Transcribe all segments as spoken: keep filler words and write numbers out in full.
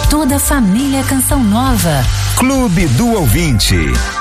toda a família Canção Nova. Clube do Ouvinte.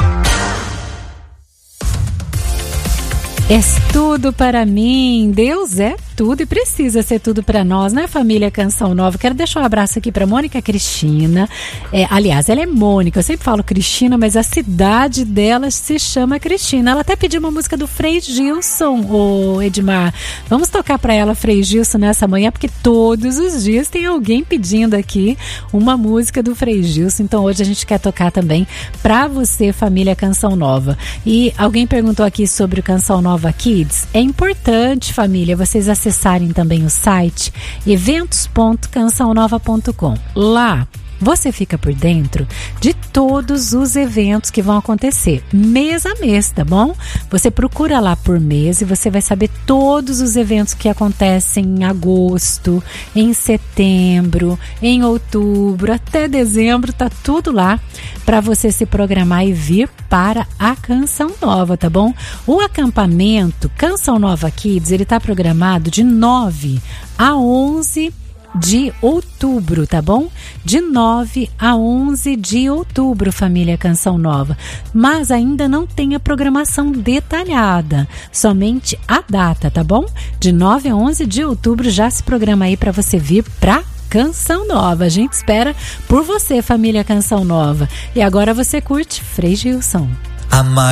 És tudo para mim, Deus é tudo e precisa ser tudo para nós, né, família Canção Nova? Quero deixar um abraço aqui para Mônica Cristina. É, aliás, ela é Mônica, eu sempre falo Cristina, mas a cidade dela se chama Cristina. Ela até pediu uma música do Frei Gilson, ô Edmar. Vamos tocar para ela, Frei Gilson, nessa manhã, porque todos os dias tem alguém pedindo aqui uma música do Frei Gilson. Então hoje a gente quer tocar também para você, família Canção Nova. E alguém perguntou aqui sobre o Canção Nova Kids. É importante, família, vocês acessarem também o site eventos ponto canção nova ponto com. Lá você fica por dentro de todos os eventos que vão acontecer mês a mês, tá bom? Você procura lá por mês e você vai saber todos os eventos que acontecem em agosto, em setembro, em outubro, até dezembro, tá tudo lá para você se programar e vir para a Canção Nova, tá bom? O acampamento Canção Nova Kids, ele tá programado de nove a onze de outubro, tá bom? De nove a onze de outubro, família Canção Nova. Mas ainda não tem a programação detalhada, somente a data, tá bom? De nove a onze de outubro, já se programa aí para você vir pra Canção Nova. A gente espera por você, família Canção Nova. E agora você curte Frei Gilson. A